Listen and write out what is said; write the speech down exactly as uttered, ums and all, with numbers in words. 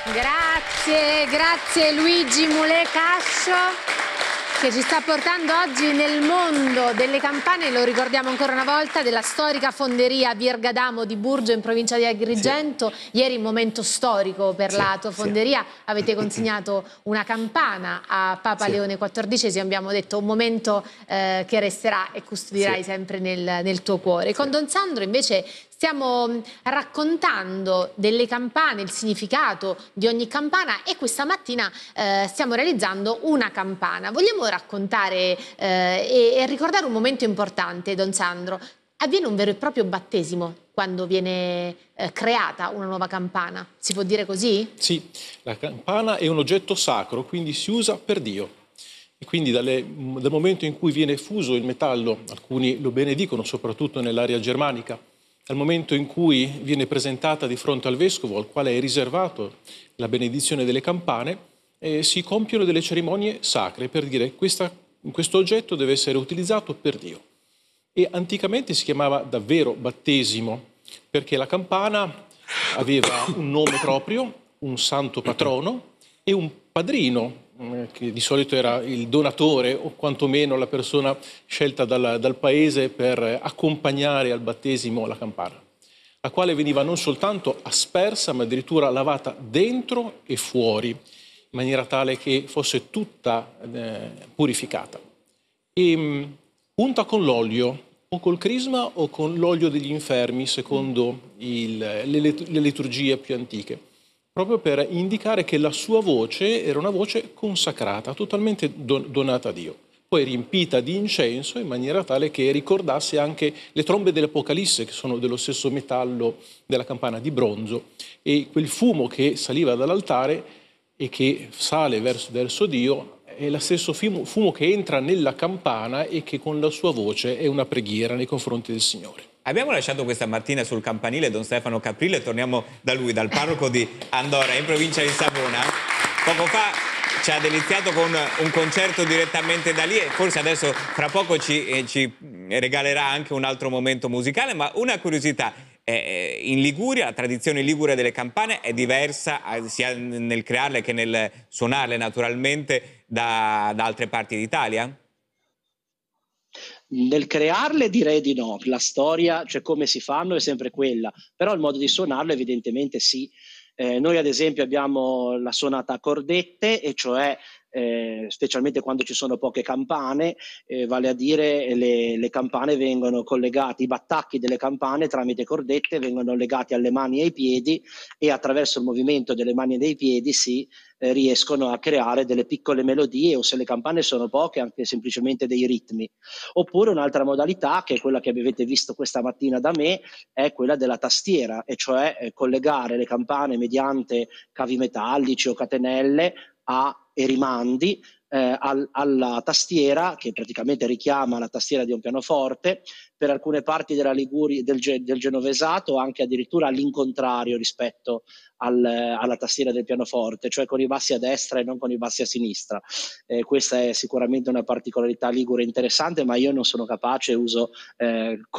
Grazie, grazie Luigi Mulè-Cascio, che ci sta portando oggi nel mondo delle campane. Lo ricordiamo ancora una volta, della storica fonderia Virgadamo di Burgio in provincia di Agrigento. Sì. Ieri un momento storico per sì, la tua fonderia, sì. Avete consegnato una campana a Papa sì. Leone quattordicesimo, abbiamo detto un momento eh, che resterà e custodirai sì. sempre nel, nel tuo cuore. Sì. Con Don Sandro invece stiamo raccontando delle campane, il significato di ogni campana, e questa mattina eh, stiamo realizzando una campana. Vogliamo raccontare eh, e, e ricordare un momento importante, Don Sandro. Avviene un vero e proprio battesimo quando viene eh, creata una nuova campana, si può dire così? Sì, la campana è un oggetto sacro, quindi si usa per Dio. E quindi dalle, dal momento in cui viene fuso il metallo, alcuni lo benedicono soprattutto nell'area germanica, dal momento in cui viene presentata di fronte al vescovo, al quale è riservato la benedizione delle campane, eh, si compiono delle cerimonie sacre per dire che questo oggetto deve essere utilizzato per Dio. E anticamente si chiamava davvero battesimo, perché la campana aveva un nome proprio, un santo patrono e un padrino, che di solito era il donatore o quantomeno la persona scelta dal, dal paese per accompagnare al battesimo la campana, la quale veniva non soltanto aspersa ma addirittura lavata dentro e fuori, in maniera tale che fosse tutta eh, purificata. E mh, unta con l'olio, o col crisma o con l'olio degli infermi, secondo il, le, le liturgie più antiche, proprio per indicare che la sua voce era una voce consacrata, totalmente don, donata a Dio, poi riempita di incenso in maniera tale che ricordasse anche le trombe dell'Apocalisse, che sono dello stesso metallo della campana di bronzo, e quel fumo che saliva dall'altare e che sale verso, verso Dio è lo stesso fumo, fumo che entra nella campana e che con la sua voce è una preghiera nei confronti del Signore. Abbiamo lasciato questa mattina sul campanile Don Stefano Caprile, torniamo da lui, dal parroco di Andora, in provincia di Savona. Poco fa ci ha deliziato con un concerto direttamente da lì e forse adesso fra poco ci, eh, ci regalerà anche un altro momento musicale, ma una curiosità. Eh, in Liguria, la tradizione ligure delle campane è diversa eh, sia nel crearle che nel suonarle naturalmente da, da altre parti d'Italia? Nel crearle direi di no, la storia, cioè come si fanno, è sempre quella, però il modo di suonarlo evidentemente sì. Eh, noi ad esempio abbiamo la suonata a cordette, e cioè eh, specialmente quando ci sono poche campane, eh, vale a dire le, le campane vengono collegate, i battacchi delle campane tramite cordette vengono legati alle mani e ai piedi, e attraverso il movimento delle mani e dei piedi si eh, riescono a creare delle piccole melodie, o se le campane sono poche anche semplicemente dei ritmi. Oppure un'altra modalità, che è quella che avete visto questa mattina da me, è quella della tastiera, e cioè eh, collegare le campane mediante cavi metallici o catenelle a, e rimandi eh, al, alla tastiera, che praticamente richiama la tastiera di un pianoforte, per alcune parti della Liguria, del, del Genovesato anche addirittura all'incontrario rispetto al, alla tastiera del pianoforte, cioè con i bassi a destra e non con i bassi a sinistra. Eh, questa è sicuramente una particolarità ligure interessante, ma io non sono capace, uso eh,